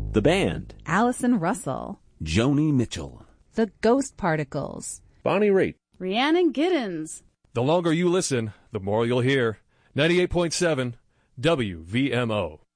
The Band, Allison Russell, Joni Mitchell, The Ghost Particles, Bonnie Raitt, Rhiannon Giddens. The longer you listen, the more you'll hear. 98.7 WVMO.